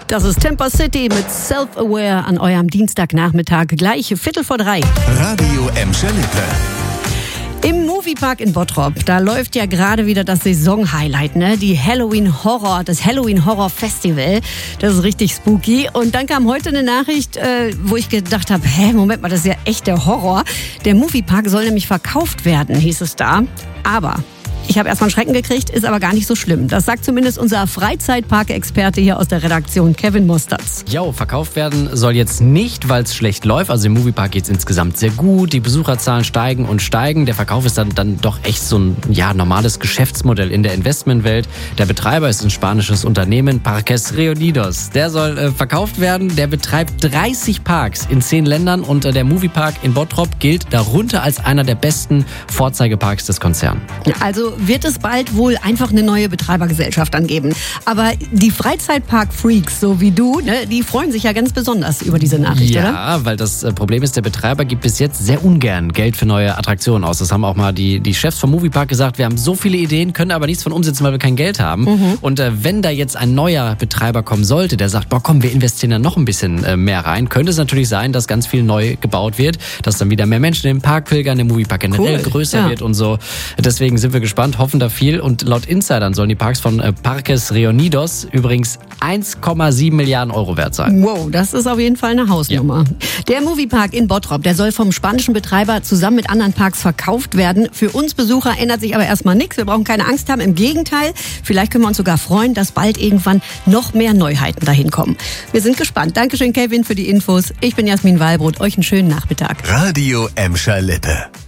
Das ist Temper City mit Self-Aware an eurem Dienstagnachmittag, gleich 2:45. Radio Emscher Lippe. Im Moviepark in Bottrop, da läuft ja gerade wieder das Saison-Highlight, ne? Das Halloween Horror Festival. Das ist richtig spooky. Und dann kam heute eine Nachricht, wo ich gedacht habe, Moment mal, das ist ja echt der Horror. Der Moviepark soll nämlich verkauft werden, hieß es da. Aber ich habe erstmal einen Schrecken gekriegt, ist aber gar nicht so schlimm. Das sagt zumindest unser Freizeitpark-Experte hier aus der Redaktion, Kevin Mosterz. Verkauft werden soll jetzt nicht, weil es schlecht läuft. Also im Moviepark geht es insgesamt sehr gut. Die Besucherzahlen steigen und steigen. Der Verkauf ist dann doch echt so ein normales Geschäftsmodell in der Investmentwelt. Der Betreiber ist ein spanisches Unternehmen, Parques Reunidos. Der soll verkauft werden. Der betreibt 30 Parks in 10 Ländern und der Moviepark in Bottrop gilt darunter als einer der besten Vorzeigeparks des Konzerns. Also wird es bald wohl einfach eine neue Betreibergesellschaft angeben. Aber die Freizeitpark-Freaks, so wie du, ne, die freuen sich ja ganz besonders über diese Nachricht, oder? Ja, weil das Problem ist, der Betreiber gibt bis jetzt sehr ungern Geld für neue Attraktionen aus. Das haben auch mal die Chefs vom Moviepark gesagt. Wir haben so viele Ideen, können aber nichts von umsetzen, weil wir kein Geld haben. Und wenn da jetzt ein neuer Betreiber kommen sollte, der sagt, wir investieren da noch ein bisschen mehr rein, könnte es natürlich sein, dass ganz viel neu gebaut wird, dass dann wieder mehr Menschen in den Park pilgern, der Moviepark generell größer wird und so. Deswegen sind wir gespannt, hoffen da viel. Und laut Insidern sollen die Parks von Parques Reunidos übrigens 1,7 Milliarden Euro wert sein. Wow, das ist auf jeden Fall eine Hausnummer. Ja. Der Moviepark in Bottrop, der soll vom spanischen Betreiber zusammen mit anderen Parks verkauft werden. Für uns Besucher ändert sich aber erstmal nichts. Wir brauchen keine Angst haben. Im Gegenteil, vielleicht können wir uns sogar freuen, dass bald irgendwann noch mehr Neuheiten dahin kommen. Wir sind gespannt. Dankeschön, Kevin, für die Infos. Ich bin Jasmin Wallbrot. Euch einen schönen Nachmittag. Radio Emscher Lippe.